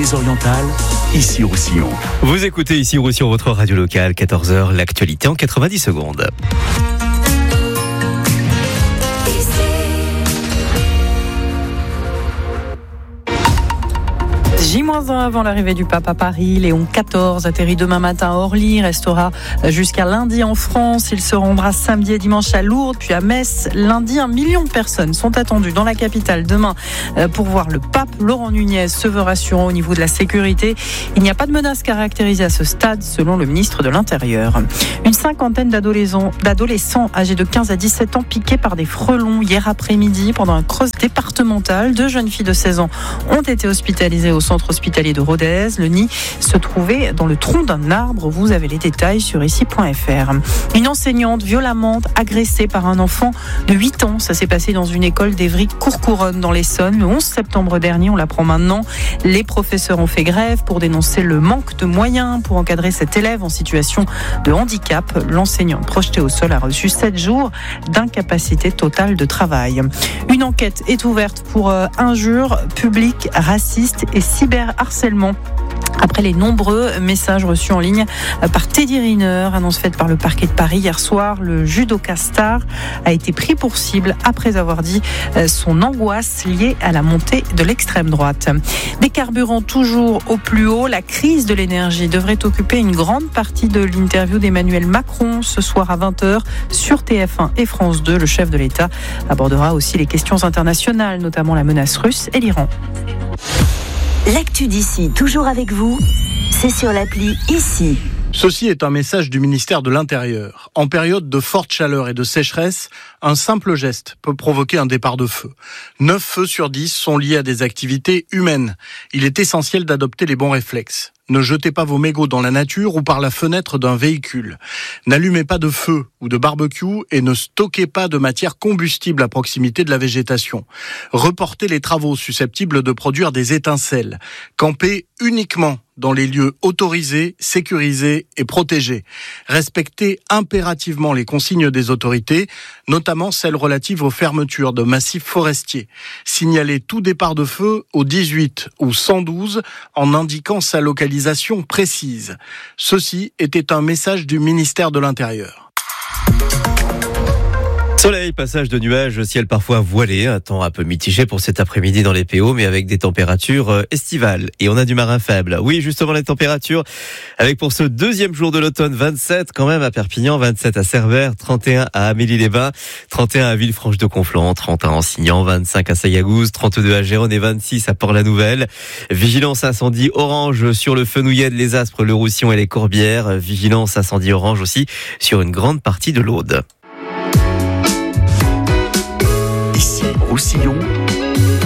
Pyrénées-Orientales, ici Roussillon. Vous écoutez ici Roussillon, votre radio locale, 14h, l'actualité en 90 secondes. J-1 avant l'arrivée du pape à Paris. Léon XIV atterrit demain matin à Orly, restera jusqu'à lundi en France. Il se rendra samedi et dimanche à Lourdes, puis à Metz. Lundi, 1 million de personnes sont attendues dans la capitale demain pour voir le pape. Laurent Nunez se veut rassurant au niveau de la sécurité. Il n'y a pas de menace caractérisée à ce stade, selon le ministre de l'Intérieur. Une cinquantaine d'adolescents âgés de 15 à 17 ans piqués par des frelons hier après-midi pendant un cross départemental. 2 jeunes filles de 16 ans ont été hospitalisées au centre hospitalier de Rodez. Le nid se trouvait dans le tronc d'un arbre. Vous avez les détails sur ici.fr. Une enseignante violemment agressée par un enfant de 8 ans. Ça s'est passé dans une école d'Évry-Courcouronnes dans l'Essonne le 11 septembre dernier. On l'apprend maintenant. Les professeurs ont fait grève pour dénoncer le manque de moyens pour encadrer cet élève en situation de handicap. L'enseignante projetée au sol a reçu 7 jours d'incapacité totale de travail. Une enquête est ouverte pour injures publiques, racistes et cyberharcèlement. Après les nombreux messages reçus en ligne par Teddy Riner, annonce faite par le parquet de Paris hier soir, le judoka star a été pris pour cible après avoir dit son angoisse liée à la montée de l'extrême droite. Des carburants toujours au plus haut, la crise de l'énergie devrait occuper une grande partie de l'interview d'Emmanuel Macron ce soir à 20h sur TF1 et France 2. Le chef de l'État abordera aussi les questions internationales, notamment la menace russe et l'Iran. L'actu d'ici, toujours avec vous, c'est sur l'appli Ici. Ceci est un message du ministère de l'Intérieur. En période de forte chaleur et de sécheresse, un simple geste peut provoquer un départ de feu. 9 feux sur 10 sont liés à des activités humaines. Il est essentiel d'adopter les bons réflexes. Ne jetez pas vos mégots dans la nature ou par la fenêtre d'un véhicule. N'allumez pas de feu ou de barbecue et ne stockez pas de matière combustible à proximité de la végétation. Reportez les travaux susceptibles de produire des étincelles. Campez uniquement dans les lieux autorisés, sécurisés et protégés. Respectez impérativement les consignes des autorités, notamment celles relatives aux fermetures de massifs forestiers. Signalez tout départ de feu au 18 ou 112 en indiquant sa localisation précise. Ceci était un message du ministère de l'Intérieur. Soleil, passage de nuages, ciel parfois voilé, un temps un peu mitigé pour cet après-midi dans les PO, mais avec des températures estivales. Et on a du marin faible. Oui, justement, les températures, avec pour ce deuxième jour de l'automne, 27 quand même à Perpignan, 27 à Cerbère, 31 à Amélie-les-Bains, 31 à Villefranche-de-Conflans, 31 à Ansignan, 25 à Saillagouze, 32 à Gérone et 26 à Port-la-Nouvelle. Vigilance incendie orange sur le Fenouillède, les Aspres, le Roussillon et les Corbières. Vigilance incendie orange aussi sur une grande partie de l'Aude. Ici Roussillon,